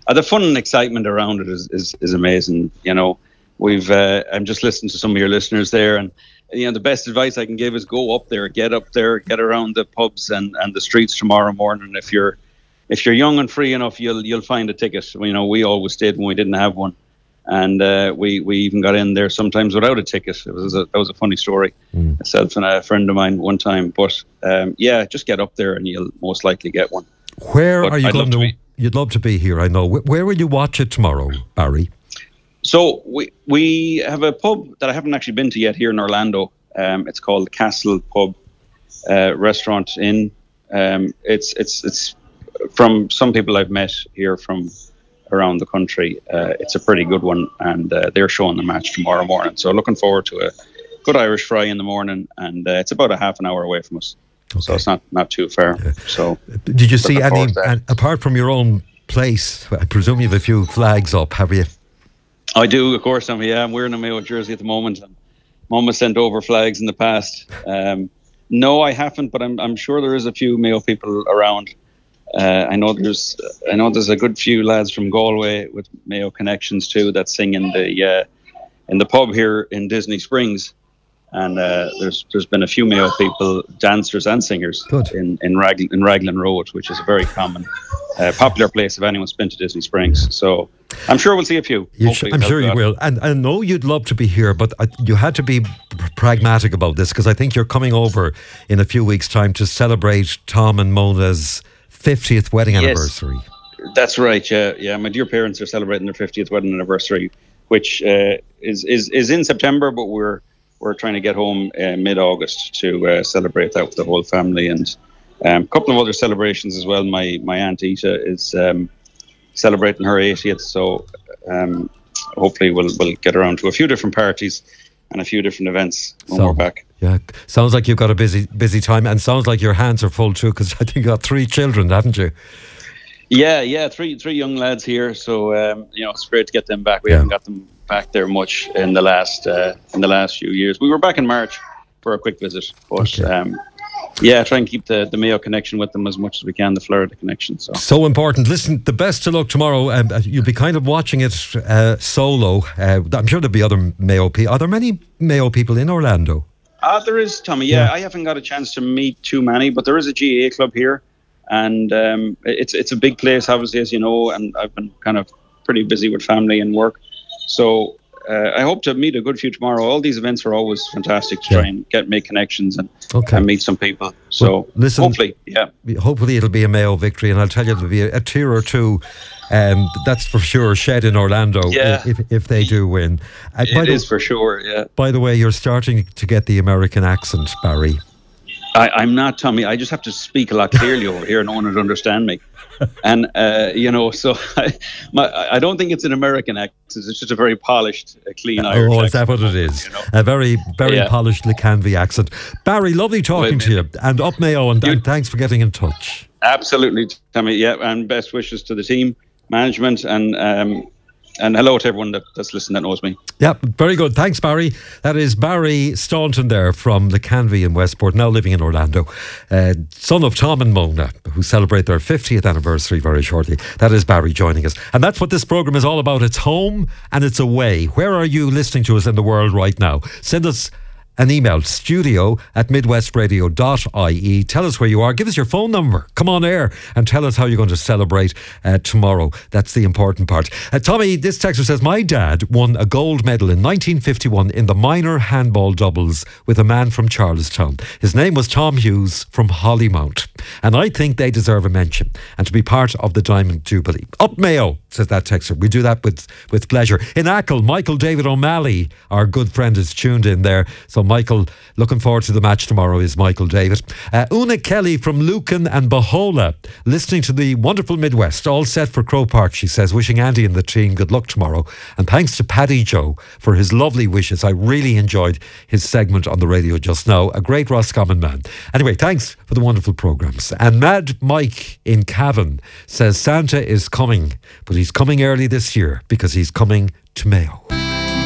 The fun and excitement around it is amazing. We've I'm just listening to some of your listeners there, and the best advice I can give is go up there, get around the pubs and the streets tomorrow morning. If you're young and free enough, you'll find a ticket. We always did when we didn't have one, and we even got in there sometimes without a ticket. That was a funny story. Myself and a friend of mine one time, but just get up there and you'll most likely get one. Where are you going to? You'd love to be here, I know. Where will you watch it tomorrow, Barry? So we have a pub that I haven't actually been to yet here in Orlando. It's called Castle Pub Restaurant Inn. It's from some people I've met here from around the country. It's a pretty good one, and they're showing the match tomorrow morning. So looking forward to a good Irish fry in the morning, and it's about a half an hour away from us. Okay. So it's not too far. Yeah. So did you see any, apart from your own place, I presume you have a few flags up, have you? I do, of course. I'm wearing a Mayo jersey at the moment. Mum has sent over flags in the past. No, I haven't, but I'm sure there is a few Mayo people around. I know there's a good few lads from Galway with Mayo connections too that sing in the pub here in Disney Springs. And there's been a few Mayo people, dancers and singers in Raglan Road, which is a very common, popular place if anyone's been to Disney Springs. So I'm sure we'll see a few. I'm sure you will. And I know you'd love to be here, but you had to be pragmatic about this, because I think you're coming over in a few weeks' time to celebrate Tom and Mona's 50th wedding anniversary. That's right. Yeah. My dear parents are celebrating their 50th wedding anniversary, which is in September, but we're trying to get home mid-August to celebrate that with the whole family, and a couple of other celebrations as well. My Aunt Ita is celebrating her 80th, so hopefully we'll get around to a few different parties and a few different events when we're back. Yeah, sounds like you've got a busy time, and sounds like your hands are full too, because I think you got 3 children, haven't you? Yeah, three young lads here, so it's great to get them back. We haven't got them back there much in the last few years. We were back in March for a quick visit, but try and keep the Mayo connection with them as much as we can, the Florida connection. So important. Listen, the best of luck tomorrow. You'll be kind of watching it solo. I'm sure there'll be other Mayo people. Are there many Mayo people in Orlando? There is, Tommy. Yeah, I haven't got a chance to meet too many, but there is a GAA club here, and it's a big place, obviously, as you know, and I've been kind of pretty busy with family and work. So I hope to meet a good few tomorrow. All these events are always fantastic to try and make connections and meet some people. So well, listen, hopefully it'll be a Mayo victory, and I'll tell you, there'll be a tear or two, that's for sure, shed in Orlando if they do win. It is for sure, yeah. By the way, you're starting to get the American accent, Barry. I'm not, Tommy. I just have to speak a lot clearly over here. No one would understand me. And, so I don't think it's an American accent. It's just a very polished, clean Irish accent. Oh, is that what it is? A very, very polished Lecanvy accent. Barry, lovely talking to you. And up Mayo, and thanks for getting in touch. Absolutely, Tommy. Yeah, and best wishes to the team, management, and hello to everyone that's listening that knows me. Yeah, very good. Thanks, Barry. That is Barry Staunton there from Lecanvy in Westport, now living in Orlando. Son of Tom and Mona, who celebrate their 50th anniversary very shortly. That is Barry joining us. And that's what this programme is all about. It's home and it's away. Where are you listening to us in the world right now? Send us an email, studio@midwestradio.ie. Tell us where you are. Give us your phone number. Come on air and tell us how you're going to celebrate tomorrow. That's the important part. Tommy, this texter says, my dad won a gold medal in 1951 in the minor handball doubles with a man from Charlestown. His name was Tom Hughes from Hollymount. And I think they deserve a mention and to be part of the Diamond Jubilee. Up Mayo, says that texter. We do that with pleasure. In Achill, Michael David O'Malley, our good friend, is tuned in there. So Michael, looking forward to the match tomorrow, is Michael David. Una Kelly from Lucan and Bahola, listening to the wonderful Midwest, all set for Croke Park, she says, wishing Andy and the team good luck tomorrow. And thanks to Paddy Joe for his lovely wishes. I really enjoyed his segment on the radio just now. A great Roscommon man. Anyway, thanks for the wonderful programmes. And Mad Mike in Cavan says Santa is coming, but he's coming early this year because he's coming to Mayo.